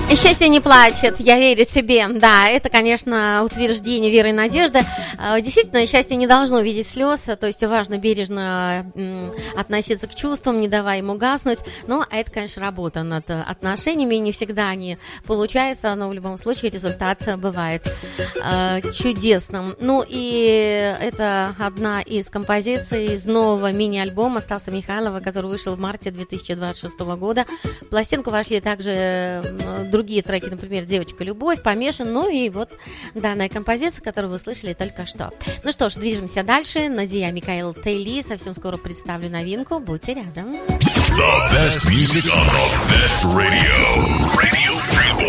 Счастье не плачет, я верю тебе. Да, это, конечно, утверждение веры и надежды. Действительно, счастье не должно видеть слез, то есть важно бережно относиться к чувствам, не давая ему гаснуть. Но это, конечно, работа над отношениями, не всегда они получаются, но в любом случае результат бывает чудесным. Ну и это одна из композиций из нового мини-альбома Стаса Михайлова, который вышел в марте 2026 года. В пластинку вошли также другие треки, например, «Девочка, любовь», «Помешан», ну и вот данная композиция, которую вы слышали только что. Ну что ж, движемся дальше. Надия Микаэл Тейли. Совсем скоро представлю новинку. Будьте рядом. The best music on the best radio. Radio